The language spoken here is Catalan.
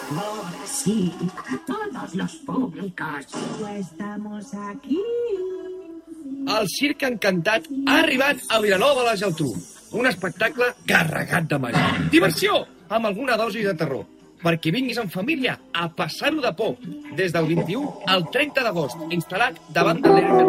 Sí, todos los públicos. Estamos aquí. El Circ Encantat ha arribat a Vilanova de la Geltrú. Un espectacle carregat de màgia. Diversió, amb alguna dosi de terror. Perquè vinguis en família a passar-ho de por. Des del 21 al 30 d'agost, instal·lat davant de l'Hermes